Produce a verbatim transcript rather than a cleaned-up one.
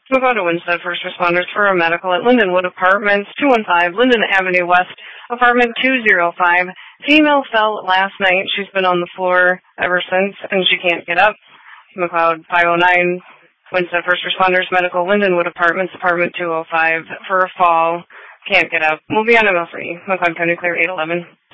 Move on to Winstead First Responders for a medical at Lindenwood Apartments, two one five Linden Avenue West, apartment two oh five. Female fell last night. She's been on the floor ever since, and she can't get up. McLeod five oh nine, Winstead First Responders Medical, Lindenwood Apartments, apartment two oh five, for a fall. Can't get up. We'll be on M L three, McLeod County Clear eight eleven.